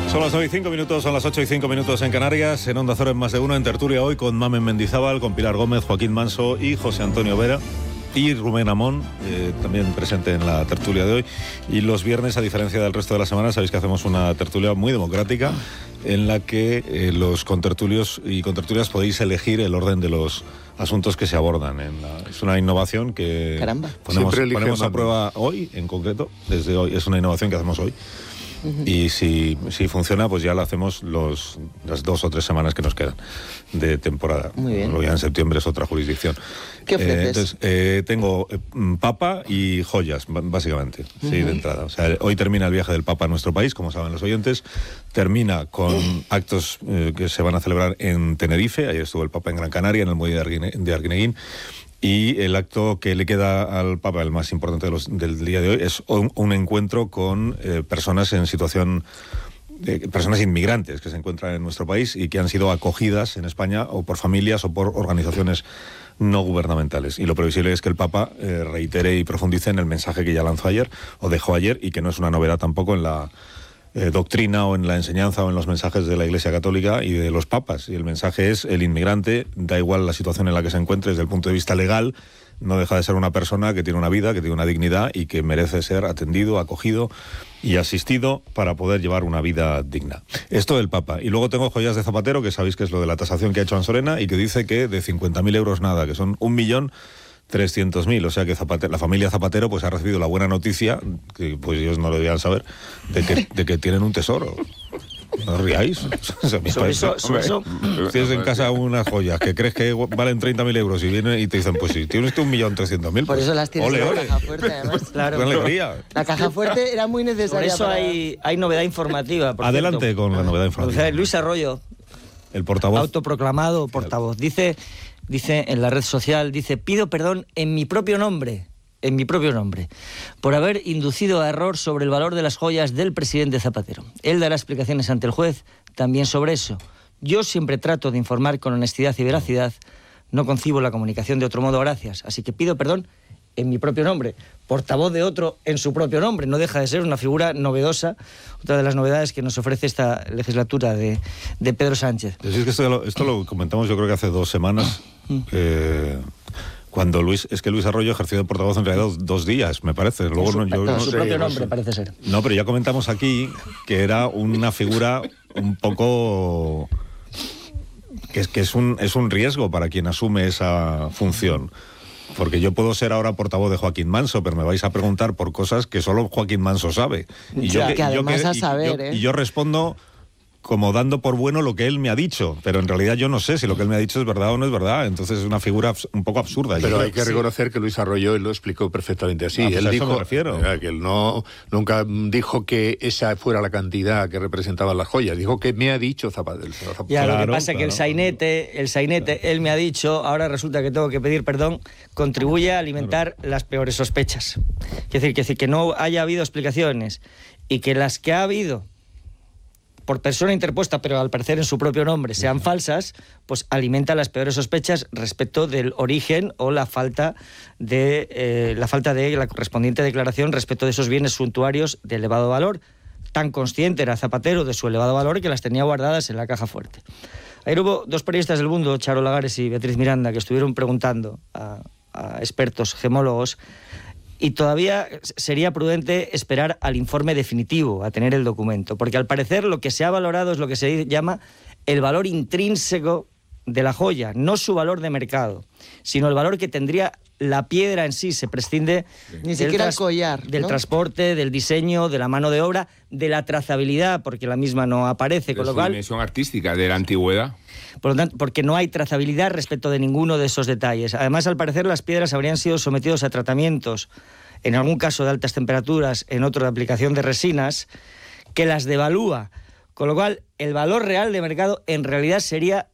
Son las 9:05, son las 8:05 en Canarias, en Onda Cero en Más de Uno, en tertulia hoy con Mamen Mendizábal, con Pilar Gómez, Joaquín Manso y José Antonio Vera. Y Rubén Amón, también presente en la tertulia de hoy. Y los viernes, a diferencia del resto de la semana, sabéis que hacemos una tertulia muy democrática en la que los contertulios y contertulias podéis elegir el orden de los asuntos que se abordan. Es una innovación que ponemos a prueba hoy, en concreto, desde hoy. Es una innovación que hacemos hoy. Y si funciona, pues ya lo hacemos las 2 o 3 semanas que nos quedan de temporada. Muy bien. Luego ya en septiembre es otra jurisdicción. ¿Qué ofreces? Entonces, tengo papa y joyas, básicamente, sí, de entrada. O sea, hoy termina el viaje del Papa a nuestro país, como saben los oyentes. Termina con actos que se van a celebrar en Tenerife. Ayer estuvo el Papa en Gran Canaria, en el muelle de Arguineguín. Y el acto que le queda al Papa, el más importante del día de hoy, es un encuentro con personas en situación, personas inmigrantes que se encuentran en nuestro país y que han sido acogidas en España o por familias o por organizaciones no gubernamentales. Y lo previsible es que el Papa reitere y profundice en el mensaje que ya lanzó ayer, o dejó ayer, y que no es una novedad tampoco en la doctrina o en la enseñanza o en los mensajes de la Iglesia Católica y de los papas. Y el mensaje es: el inmigrante, da igual la situación en la que se encuentre desde el punto de vista legal, no deja de ser una persona que tiene una vida, que tiene una dignidad y que merece ser atendido, acogido y asistido para poder llevar una vida digna. Esto del Papa. Y luego tengo joyas de Zapatero, que sabéis que es lo de la tasación que ha hecho Ansorena, y que dice que de 50.000 euros nada, que son 1.300.000, o sea que la familia Zapatero pues ha recibido la buena noticia, que pues ellos no lo debían saber, de que tienen un tesoro. No os riáis. Sobre eso. Tienes en casa unas joyas que crees que valen 30.000 euros y vienen y te dicen, pues sí, tienes 1.300.000. Por eso las tienes en la caja fuerte, además. Claro. Con alegría. La caja fuerte era muy necesaria. Por eso hay novedad informativa. Adelante con la novedad informativa. Luis Arroyo, el portavoz. Autoproclamado portavoz. Dice en la red social, pido perdón en mi propio nombre, por haber inducido a error sobre el valor de las joyas del presidente Zapatero. Él dará explicaciones ante el juez también sobre eso. Yo siempre trato de informar con honestidad y veracidad, no concibo la comunicación de otro modo, gracias. Así que pido perdón en mi propio nombre, portavoz de otro en su propio nombre. No deja de ser una figura novedosa, otra de las novedades que nos ofrece esta legislatura de Pedro Sánchez. Es que esto lo comentamos yo creo que hace 2 semanas, cuando Luis Arroyo ejerció de portavoz en realidad 2 días, me parece. Luego su propio nombre, parece ser. No, pero ya comentamos aquí que era una figura un poco que es un riesgo para quien asume esa función. Porque yo puedo ser ahora portavoz de Joaquín Manso, pero me vais a preguntar por cosas que solo Joaquín Manso sabe. Y yo respondo como dando por bueno lo que él me ha dicho, pero en realidad yo no sé si lo que él me ha dicho es verdad o no es verdad. Entonces es una figura un poco absurda. Pero hay que reconocer que Luis Arroyo él lo explicó perfectamente así. Pues él dijo, me refiero. Que él nunca dijo que esa fuera la cantidad que representaban las joyas, dijo que me ha dicho Zapatero. Ya, lo que pasa es que el sainete, él me ha dicho, ahora resulta que tengo que pedir perdón, contribuye a alimentar las peores sospechas. Es decir, que no haya habido explicaciones y que las que ha habido por persona interpuesta, pero al parecer en su propio nombre, sean falsas, pues alimenta las peores sospechas respecto del origen o la falta de la correspondiente declaración respecto de esos bienes suntuarios de elevado valor. Tan consciente era Zapatero de su elevado valor que las tenía guardadas en la caja fuerte. Ayer hubo 2 periodistas del Mundo, Charo Lagares y Beatriz Miranda, que estuvieron preguntando a expertos gemólogos, y todavía sería prudente esperar al informe definitivo, a tener el documento, porque al parecer lo que se ha valorado es lo que se llama el valor intrínseco de la joya, no su valor de mercado, sino el valor que tendría la piedra en sí. Se prescinde ni siquiera el collar, del transporte, del diseño, de la mano de obra, de la trazabilidad, porque la misma no aparece, con lo cual... dimensión artística de la antigüedad. Por lo tanto, porque no hay trazabilidad respecto de ninguno de esos detalles. Además, al parecer, las piedras habrían sido sometidas a tratamientos, en algún caso de altas temperaturas, en otro de aplicación de resinas, que las devalúa. Con lo cual, el valor real de mercado en realidad sería